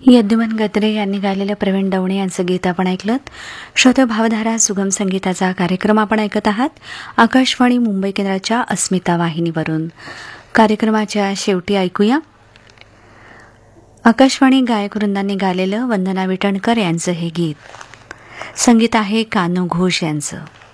यद्दुमन गत्रे यांनी गायलेलं प्रवीण दवणे यांचं गीत आपण ऐकलं. श्रोते भावधारा सुगम संगीताचा कार्यक्रम आपण ऐकत आहात आकाशवाणी मुंबई केंद्राच्या अस्मिता वाहिनीवरून. कार्यक्रमाच्या शेवटी ऐकूया आकाशवाणी गायक वृंदांनी गायलेलं वंदना विटणकर यांचं हे गीत. संगीत आहे कान्हो घोष यांचं.